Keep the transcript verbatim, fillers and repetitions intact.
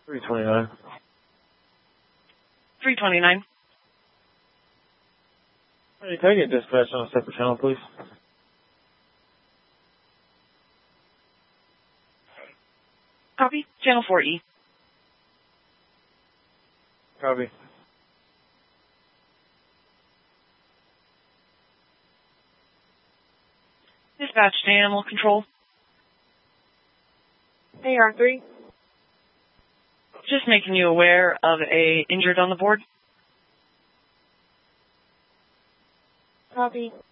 three twenty-nine. three twenty-nine. Hey, can I get dispatch on a separate channel, please? Copy. Channel four E. Copy. Dispatch to animal control. A R three. Just making you aware of a injured on the board. Copy.